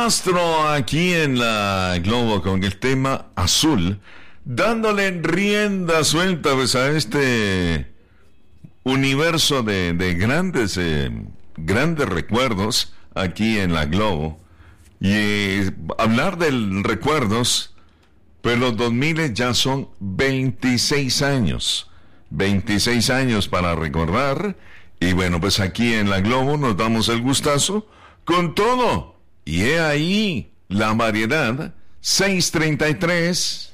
Astro aquí en la Globo con el tema azul, dándole rienda suelta pues, a este universo de grandes recuerdos aquí en la Globo. Y hablar de recuerdos, pues los 2000 ya son 26 años. 26 años para recordar. Y bueno, pues aquí en la Globo nos damos el gustazo con todo. Y he ahí la variedad 633.